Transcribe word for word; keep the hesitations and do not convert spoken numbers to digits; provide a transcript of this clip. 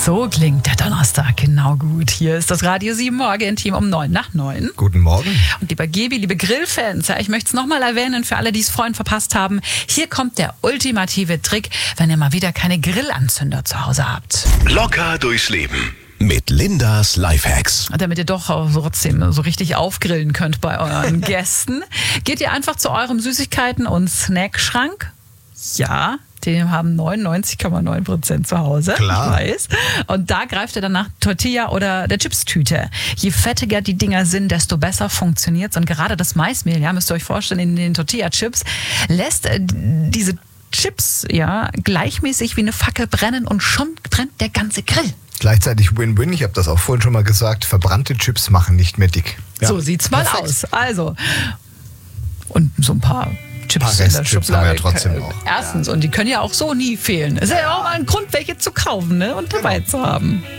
So klingt der Donnerstag genau gut. Hier ist das Radio sieben Morgen-Team um neun nach neun. Guten Morgen. Und lieber Gebi, liebe Grillfans, ja, ich möchte es nochmal erwähnen für alle, die es vorhin verpasst haben. Hier kommt der ultimative Trick, wenn ihr mal wieder keine Grillanzünder zu Hause habt. Locker durchs Leben mit Lindas Lifehacks. Damit ihr doch auch trotzdem so richtig aufgrillen könnt bei euren Gästen, geht ihr einfach zu eurem Süßigkeiten- und Snackschrank. Ja, den haben neunundneunzig Komma neun Prozent zu Hause. Klar. Ich weiß. Und da greift ihr dann nach Tortilla oder der Chipstüte. Je fettiger die Dinger sind, desto besser funktioniert's. Und gerade das Maismehl, ja, müsst ihr euch vorstellen, in den Tortilla-Chips lässt äh, diese Chips ja gleichmäßig wie eine Fackel brennen und schon brennt der ganze Grill. Gleichzeitig Win-Win, ich habe das auch vorhin schon mal gesagt, verbrannte Chips machen nicht mehr dick. Ja. So sieht's mal Perfekt. aus. Also, und so ein paar Chips Ein paar in der Restchips Schublade. haben wir ja trotzdem noch. Erstens, und die können ja auch so nie fehlen. Ist ja auch mal ein Grund, welche zu kaufen, ne, und dabei zu haben.